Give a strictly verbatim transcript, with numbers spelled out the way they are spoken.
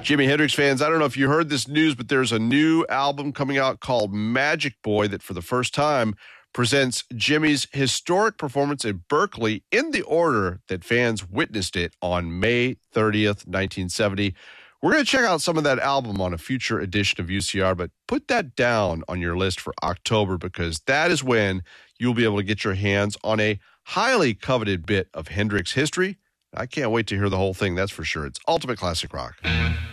Jimi Hendrix fans, I don't know if you heard this news, but there's a new album coming out called Magic Boy that for the first time presents Jimmy's historic performance at Berkeley in the order that fans witnessed it on May thirtieth, nineteen seventy. We're going to check out some of that album on a future edition of U C R, but put that down on your list for October because that is when you'll be able to get your hands on a highly coveted bit of Hendrix history. I can't wait to hear the whole thing, that's for sure. It's Ultimate Classic Rock.